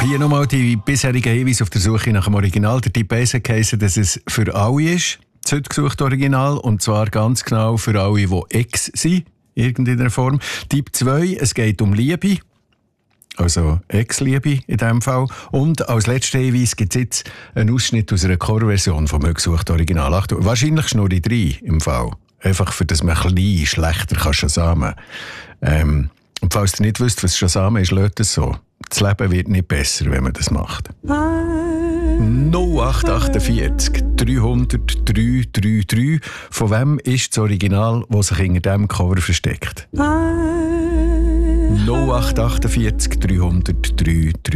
Hier nochmal die bisherigen Hinweise auf der Suche nach dem Original. Der Tipp 1 heisst, dass es für alle ist, das heute gesuchte Original, und zwar ganz genau für alle, die Ex sind, irgendeiner Form. Tipp 2, es geht um Liebe, also Ex-Liebe in diesem Fall. Und als letzter Hinweis gibt es jetzt einen Ausschnitt aus einer Coverversion vom gesuchten Original. Achtung, wahrscheinlich Schnurri 3 im Fall. Einfach, für das man ein bisschen schlechter kann Shazamen. Und falls ihr nicht wisst, was Shazamen ist, lasst es so. Das Leben wird nicht besser, wenn man das macht. 0848 300 333. Von wem ist das Original, das sich hinter diesem Cover versteckt? 0848 300 333.